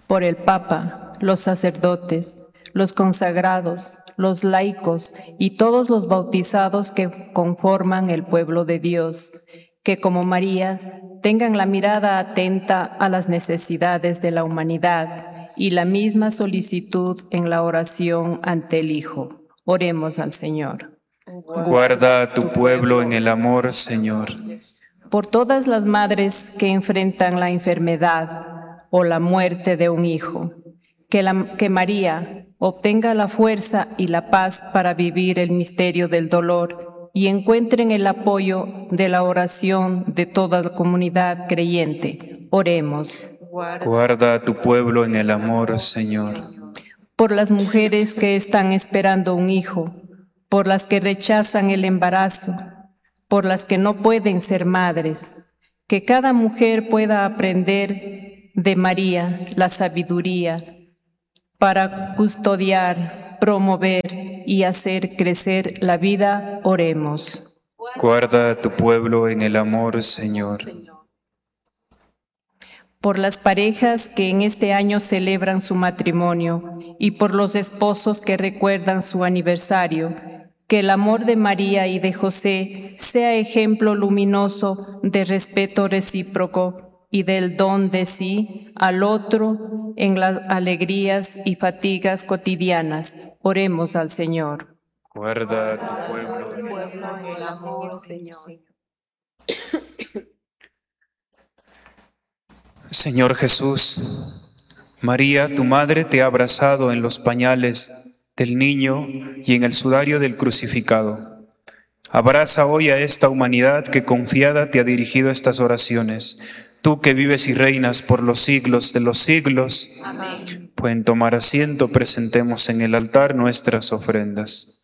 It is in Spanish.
por el Papa, los sacerdotes, los consagrados, los laicos y todos los bautizados que conforman el pueblo de Dios, que como María tengan la mirada atenta a las necesidades de la humanidad y la misma solicitud en la oración ante el Hijo. Oremos al Señor. Guarda a tu pueblo en el amor, Señor. Por todas las madres que enfrentan la enfermedad o la muerte de un hijo, que María obtenga la fuerza y la paz para vivir el misterio del dolor y encuentren el apoyo de la oración de toda la comunidad creyente. Oremos. Guarda a tu pueblo en el amor, Señor. Por las mujeres que están esperando un hijo, por las que rechazan el embarazo, por las que no pueden ser madres, que cada mujer pueda aprender de María la sabiduría para custodiar, promover y hacer crecer la vida. Oremos. Guarda a tu pueblo en el amor, Señor. Por las parejas que en este año celebran su matrimonio y por los esposos que recuerdan su aniversario, que el amor de María y de José sea ejemplo luminoso de respeto recíproco y del don de sí al otro en las alegrías y fatigas cotidianas. Oremos al Señor. Guarda a tu pueblo en el amor, Señor. Señor Jesús, María, tu madre, te ha abrazado en los pañales del niño y en el sudario del crucificado. Abraza hoy a esta humanidad que confiada te ha dirigido estas oraciones. Tú que vives y reinas por los siglos de los siglos. Amén. Pueden tomar asiento, presentemos en el altar nuestras ofrendas.